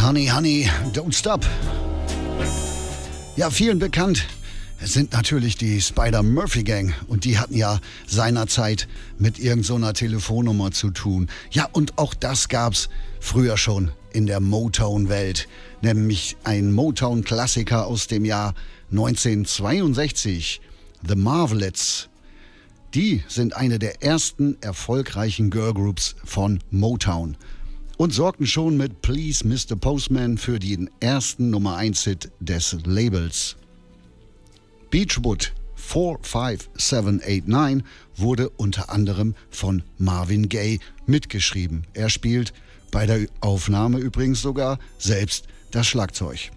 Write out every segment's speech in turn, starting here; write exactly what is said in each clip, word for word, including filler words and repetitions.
Honey, Honey, Don't Stop. Ja, vielen bekannt sind natürlich die Spider-Murphy-Gang und die hatten ja seinerzeit mit irgend so einer Telefonnummer zu tun. Ja, und auch das gab's früher schon in der Motown-Welt, nämlich ein Motown-Klassiker aus dem Jahr neunzehnhundertzweiundsechzig, The Marvelettes. Die sind eine der ersten erfolgreichen Girlgroups von Motown und sorgten schon mit Please Mister Postman für den ersten Nummer eins Hit des Labels. Beachwood vier fünf sieben acht neun wurde unter anderem von Marvin Gaye mitgeschrieben. Er spielt bei der Aufnahme übrigens sogar selbst das Schlagzeug.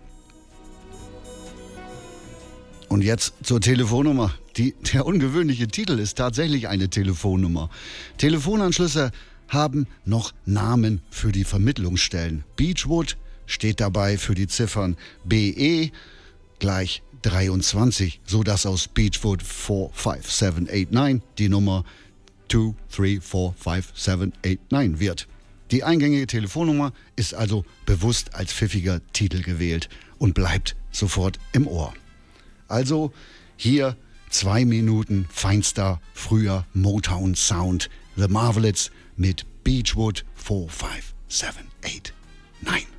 Und jetzt zur Telefonnummer. Die, der ungewöhnliche Titel ist tatsächlich eine Telefonnummer. Telefonanschlüsse haben noch Namen für die Vermittlungsstellen. Beachwood steht dabei für die Ziffern B E gleich dreiundzwanzig, sodass aus Beachwood vier fünf sieben acht neun die Nummer zwei drei vier fünf sieben acht neun wird. Die eingängige Telefonnummer ist also bewusst als pfiffiger Titel gewählt und bleibt sofort im Ohr. Also hier zwei Minuten feinster früher Motown Sound. The Marvelettes mit Beachwood vier fünf sieben acht neun.